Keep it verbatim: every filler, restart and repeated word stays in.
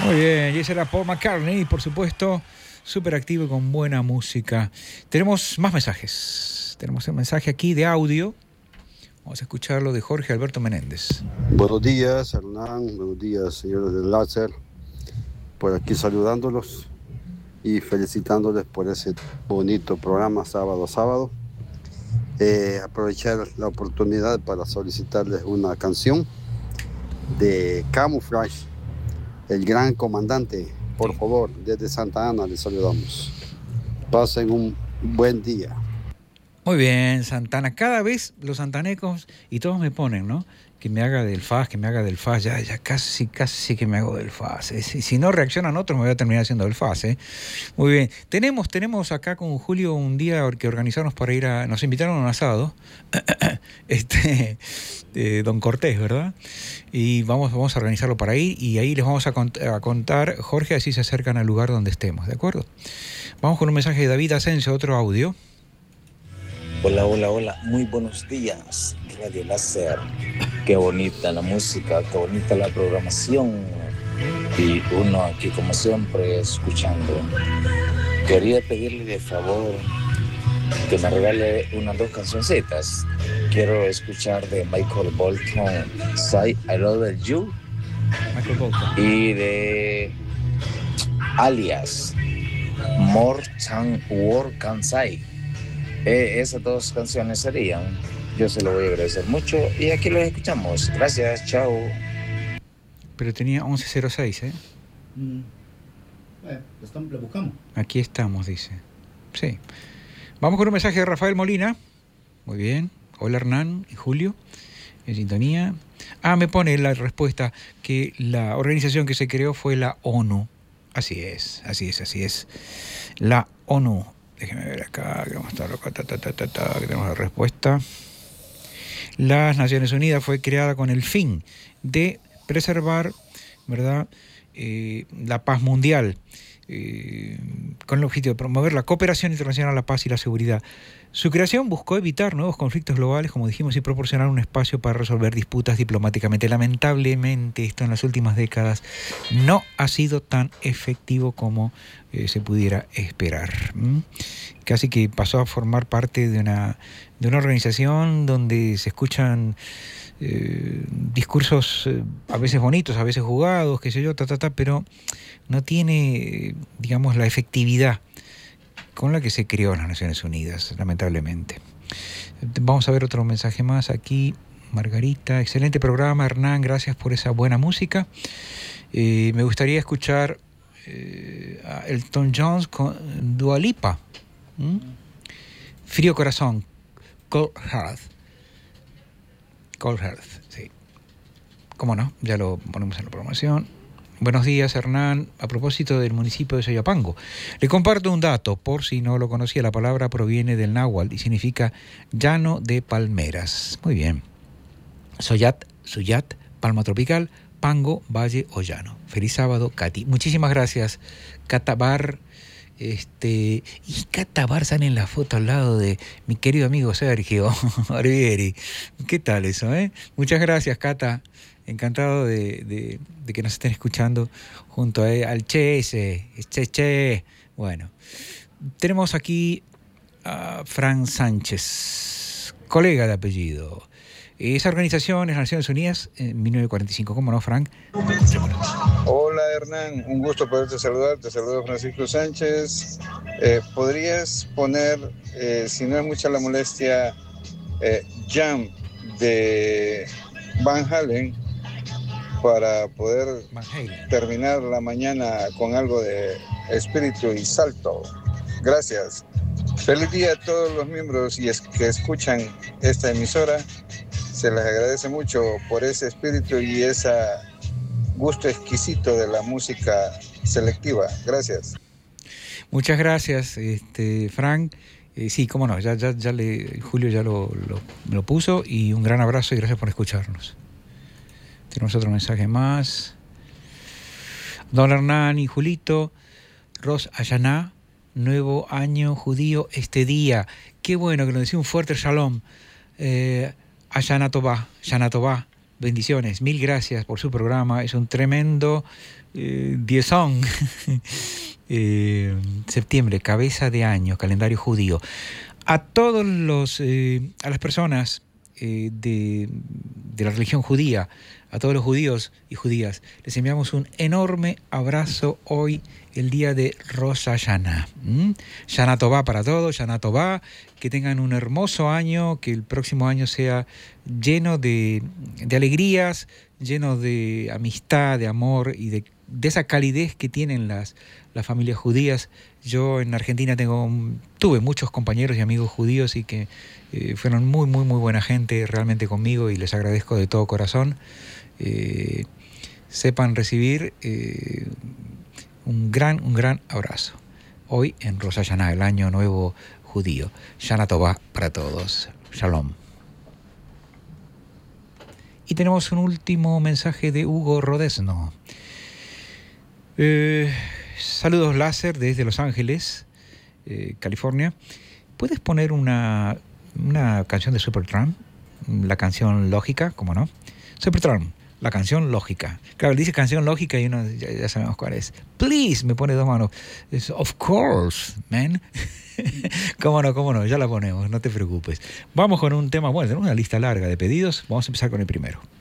Muy bien, y ese era Paul McCartney, por supuesto, súper activo y con buena música. Tenemos más mensajes. Tenemos un mensaje aquí de audio. Vamos a escucharlo de Jorge Alberto Menéndez. Buenos días, Hernán. Buenos días, señores del Láser. Por aquí saludándolos y felicitándoles por ese bonito programa sábado a sábado. Eh, aprovechar la oportunidad para solicitarles una canción de Camouflage, El Gran Comandante. Por favor, desde Santa Ana les saludamos. Pasen un buen día. Muy bien, Santana. Cada vez los santanecos y todos me ponen, ¿no? Que me haga del F A S, que me haga del F A S. Ya, ya casi, casi que me hago del F A S. ¿eh? Si, si no reaccionan otros, me voy a terminar haciendo del F A S. ¿eh? Muy bien. Tenemos, tenemos acá con Julio un día que organizamos para ir a... Nos invitaron a un asado. este, de Don Cortés, ¿verdad? Y vamos, vamos a organizarlo para ir. Y ahí les vamos a, cont- a contar, Jorge, así se acercan al lugar donde estemos, ¿de acuerdo? Vamos con un mensaje de David Asensio, otro audio. Hola, hola, hola, muy buenos días, Radio Láser. Qué bonita la música, qué bonita la programación. Y uno aquí, como siempre, escuchando. Quería pedirle de favor que me regale unas dos cancioncitas. Quiero escuchar de Michael Bolton, Say I Love You. Michael Bolton. Y de Alias, More Than Word Can Say. Eh, esas dos canciones serían. Yo se lo voy a agradecer mucho y aquí los escuchamos. Gracias, chao. Pero tenía once cero seis, ¿eh? Mm. Bueno, lo, estamos, lo buscamos. Aquí estamos, dice. Sí. Vamos con un mensaje de Rafael Molina. Muy bien. Hola, Hernán y Julio. En sintonía. Ah, me pone la respuesta que la organización que se creó fue la ONU. Así es, así es, así es. La ONU. Déjenme ver acá, que vamos a estar acá, ta, ta, ta, ta, ta, que tenemos la respuesta. Las Naciones Unidas fue creada con el fin de preservar, ¿verdad?, eh, la paz mundial, eh, con el objetivo de promover la cooperación internacional, la paz y la seguridad. Su creación buscó evitar nuevos conflictos globales, como dijimos, y proporcionar un espacio para resolver disputas diplomáticamente. Lamentablemente, esto en las últimas décadas no ha sido tan efectivo como eh, se pudiera esperar. ¿Mm? Casi que pasó a formar parte de una, de una organización donde se escuchan eh, discursos eh, a veces bonitos, a veces jugados, qué sé yo, ta, ta, ta, pero no tiene, digamos, la efectividad con la que se creó las Naciones Unidas, lamentablemente. Vamos a ver otro mensaje más aquí. Margarita, excelente programa, Hernán, gracias por esa buena música. Eh, me gustaría escuchar eh, a Elton John con Dua Lipa. ¿Mm? Frío Corazón, Cold Heart. Cold Heart, sí. ¿Cómo no? Ya lo ponemos en la programación. Buenos días, Hernán. A propósito del municipio de Soyapango, le comparto un dato, por si no lo conocía. La palabra proviene del náhuatl y significa llano de palmeras. Muy bien. Soyat, Suyat, palma tropical, Pango, valle o llano. Feliz sábado, Katy. Muchísimas gracias, Catabar. Este, y Catabar sale en la foto al lado de mi querido amigo Sergio Barbieri. ¿Qué tal eso, eh? Muchas gracias, Cata. Encantado de, de, de que nos estén escuchando junto a, al Che ese, Che Che. Bueno, tenemos aquí a Fran Sánchez, colega de apellido. Esa organización es Naciones Unidas en mil novecientos cuarenta y cinco. ¿Cómo no, Frank? Hola, Hernán. Un gusto poderte saludar. Te saludo Francisco Sánchez. Eh, ¿Podrías poner, eh, si no es mucha la molestia, eh, Jump de Van Halen para poder terminar la mañana con algo de espíritu y salto? Gracias. Feliz día a todos los miembros y es que escuchan esta emisora. Se les agradece mucho por ese espíritu y ese gusto exquisito de la música selectiva. Gracias. Muchas gracias, este, Frank. Eh, sí, cómo no, ya, ya, ya le, Julio ya lo, lo, lo puso, y un gran abrazo y gracias por escucharnos. Tenemos otro mensaje más. Don Hernán y Julito, Rosh Hashanah, nuevo año judío este día. Qué bueno que nos decía un fuerte shalom. Eh, Shana Tová, Shana Tová, bendiciones, mil gracias por su programa, es un tremendo eh, diezón. eh, septiembre, cabeza de año, calendario judío. A todos los, eh, a las personas eh, de, de la religión judía, a todos los judíos y judías, les enviamos un enorme abrazo hoy, el día de Rosh Hashanah. ¿Mm? Shana Tová para todos, Shana Tová, que tengan un hermoso año, que el próximo año sea lleno de, de alegrías, lleno de amistad, de amor y de, de esa calidez que tienen las, las familias judías. Yo en Argentina tengo, tuve muchos compañeros y amigos judíos y que eh, fueron muy, muy, muy buena gente realmente conmigo y les agradezco de todo corazón. Eh, sepan recibir eh, un gran, un gran abrazo. Hoy en Rosh Hashanah, el año nuevo judío. Shana Tová para todos. Shalom. Y tenemos un último mensaje de Hugo Rodesno. Eh, saludos láser desde Los Ángeles, eh, California. ¿Puedes poner una, una canción de Supertramp? La canción Lógica, ¿cómo no? Supertramp, la canción Lógica. Claro, dice canción Lógica y uno ya, ya sabemos cuál es. Please, me pone dos manos. Es, of course, man. Cómo no, cómo no, ya la ponemos, no te preocupes. Vamos con un tema, bueno, tenemos una lista larga de pedidos. Vamos a empezar con el primero.